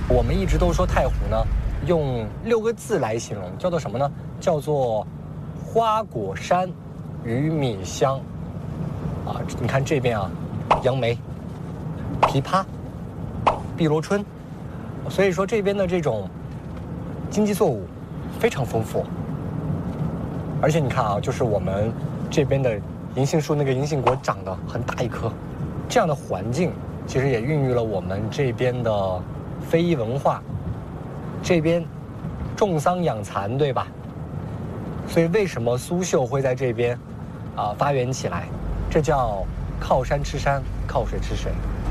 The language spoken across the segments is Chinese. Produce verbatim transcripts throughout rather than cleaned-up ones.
我们一直都说太湖呢，用六个字来形容，叫做什么呢？叫做花果山与米香。啊，你看这边啊，杨梅、枇杷、碧螺春，所以说这边的这种经济作物非常丰富。而且你看啊，就是我们这边的银杏树，那个银杏果长得很大一棵，这样的环境其实也孕育了我们这边的非遗文化。这边种桑养蚕，对吧？所以为什么苏绣会在这边啊、呃、发源起来？这叫靠山吃山，靠水吃水。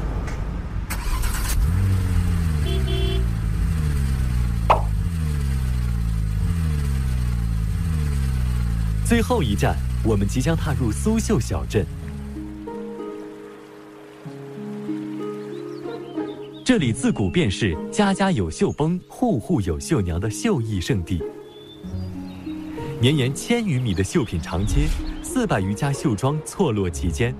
最后一站，我们即将踏入苏绣小镇。这里自古便是家家有绣崩，户户有绣娘的绣艺圣地。绵延千余米的绣品长街，四百余家绣庄错落其间。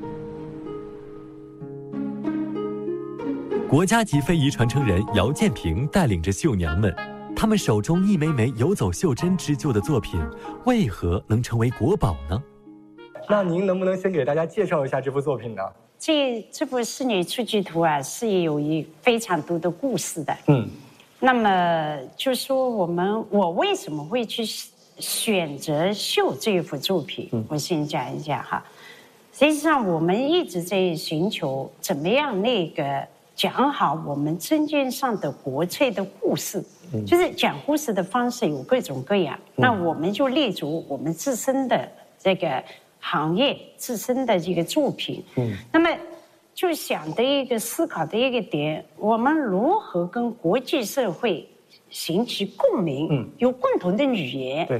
国家级非遗传承人姚建平带领着绣娘们，他们手中一枚枚游走袖珍织就的作品，为何能成为国宝呢？ 那您能不能先给大家介绍一下这幅作品呢？ 这这部《仕女出居图》啊，是有一非常多的故事的。 嗯， 那么就说我们我为什么会去选择绣这幅作品？嗯，我先讲一下哈。实际上，我们一直在寻求怎么样那个讲好我们针尖上的国粹的故事。嗯，就是讲故事的方式有各种各样。嗯，那我们就立足我们自身的这个行业自身的这个作品，嗯，那么就想的一个思考的一个点，我们如何跟国际社会形成共鸣，嗯，有共同的语言， 对，